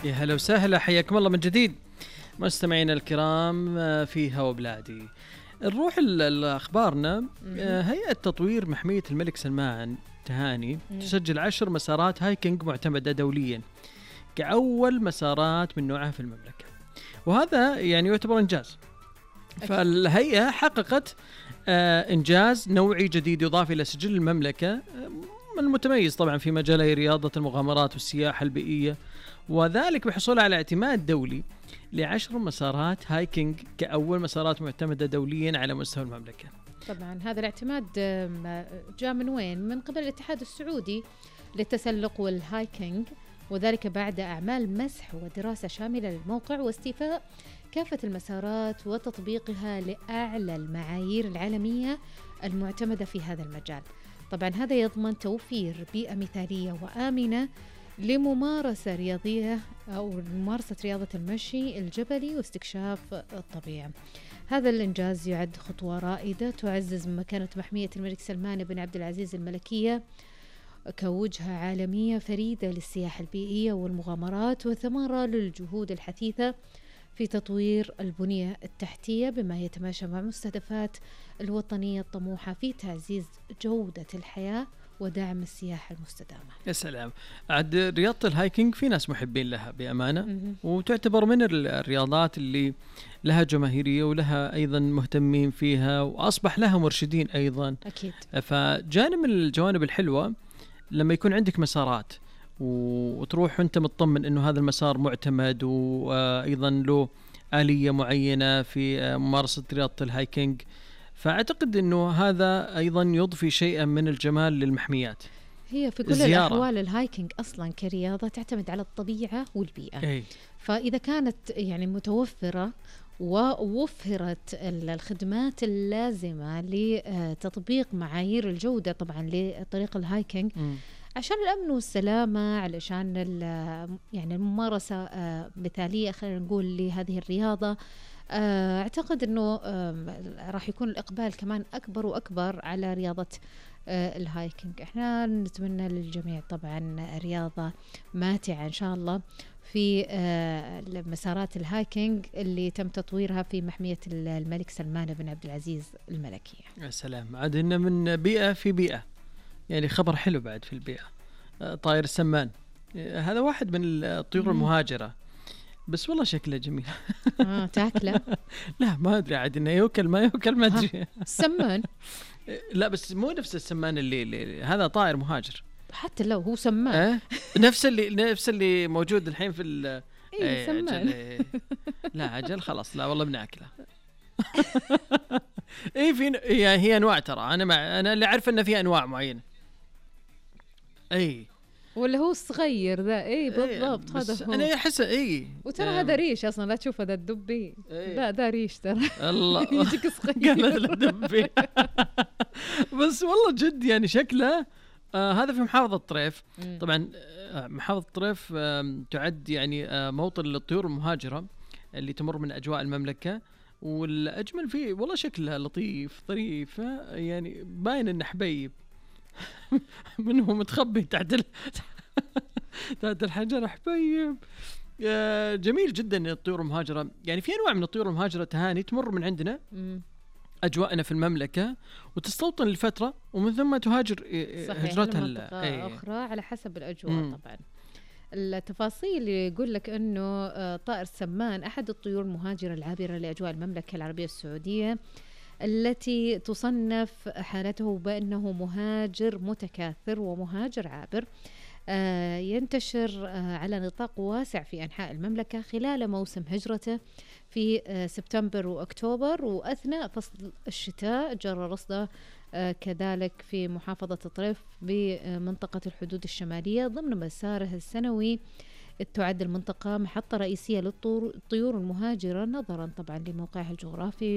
يا هلا وسهلا، حياكم الله من جديد مستمعينا الكرام في هوا بلادي. نروح لأخبارنا. هيئة تطوير محمية الملك سلمان تهاني تسجل 10 مسارات هايكينج معتمدة دوليا كأول مسارات من نوعها في المملكة، وهذا يعني يعتبر إنجاز. فالهيئة حققت إنجاز نوعي جديد يضاف إلى سجل المملكة المتميز طبعا في مجال رياضة المغامرات والسياحة البيئية، وذلك بحصول على اعتماد دولي ل10 مسارات هايكينج كأول مسارات معتمدة دوليا على مستوى المملكة. طبعا هذا الاعتماد جاء من وين؟ من قبل الاتحاد السعودي للتسلق والهايكينج، وذلك بعد أعمال مسح ودراسة شاملة للموقع واستيفاء كافة المسارات وتطبيقها لأعلى المعايير العالمية المعتمدة في هذا المجال. طبعا هذا يضمن توفير بيئة مثالية وآمنة لممارسة رياضية أو ممارسة رياضة المشي الجبلي واستكشاف الطبيعة. هذا الإنجاز يعد خطوة رائدة تعزز من مكانة محمية الملك سلمان بن عبد العزيز الملكية كوجهة عالمية فريدة للسياحة البيئية والمغامرات، وثمرة للجهود الحثيثة في تطوير البنية التحتية بما يتماشى مع مستهدفات الوطنية الطموحة في تعزيز جودة الحياة ودعم السياحة المستدامة. يا سلام. عاد رياضة الهايكينج في ناس محبين لها بأمانة، وتعتبر من الرياضات اللي لها جماهيرية ولها أيضا مهتمين فيها، وأصبح لها مرشدين أيضا. أكيد. فجانب من الجوانب الحلوة لما يكون عندك مسارات وتروح وانت مطمن انه هذا المسار معتمد وايضا له آلية معينة في ممارسة رياضة الهايكينج، فاعتقد انه هذا ايضا يضفي شيئا من الجمال للمحميات. هي في كل الأحوال الهايكينج أصلا كرياضة تعتمد على الطبيعة والبيئة. فإذا كانت يعني متوفرة ووفرت الخدمات اللازمة لتطبيق معايير الجودة طبعا لطريق الهايكينج عشان الأمن والسلامة، علشان يعني الممارسة مثالية خلينا نقول لهذه الرياضة، أعتقد أنه راح يكون الإقبال كمان أكبر وأكبر على رياضة الهايكينج. احنا نتمنى للجميع طبعا رياضة ماتعة إن شاء الله في مسارات الهايكينج اللي تم تطويرها في محمية الملك سلمان بن عبد العزيز الملكية. يا سلام. عاد إنه من بيئة في بيئة، يعني خبر حلو بعد في البيئة. طائر السمان هذا واحد من الطيور المهاجرة، بس والله شكله جميل. تاكله؟ لا ما أدري، عاد إنه يوكل ما يوكل ما أدري. السمان؟ لا بس مو نفس السمان اللي هذا طائر مهاجر. حتى لو هو سمان نفس اللي موجود الحين في سمان. لا عجل خلاص، لا والله بناكله. في يعني هي انواع، ترى انا اللي عارف انه في انواع معينه. ولا هو الصغير ذا؟ بالضبط هذا هو. انا احس وترى هذا ريش اصلا، لا تشوف هذا الدبي. لا ده ريش ترى. الله. يجيك صغير مثل الدبي. بس والله جد يعني شكله. هذا في محافظة الطريف. طبعا محافظة الطريف تعد يعني موطن للطيور المهاجرة اللي تمر من أجواء المملكة، والأجمل فيه والله شكلها لطيف ظريف، يعني باين إنه حبيب. منه متخبي تحت الحجر حبيب. جميل جدا الطيور المهاجرة. يعني في أنواع من الطيور المهاجرة تهاني تمر من عندنا أجواءنا في المملكة وتستوطن لفترة ومن ثم تهاجر هجرتها أخرى على حسب الأجواء. طبعا التفاصيل يقول لك أنه طائر السمان أحد الطيور المهاجرة العابرة لأجواء المملكة العربية السعودية، التي تصنف حالته بأنه مهاجر متكاثر ومهاجر عابر، ينتشر على نطاق واسع في أنحاء المملكة خلال موسم هجرته في سبتمبر وأكتوبر، وأثناء فصل الشتاء جرى رصده كذلك في محافظة الطريف بمنطقة الحدود الشمالية ضمن مساره السنوي. تعد المنطقة محطة رئيسية للطيور المهاجرة نظرا طبعا لموقعها الجغرافي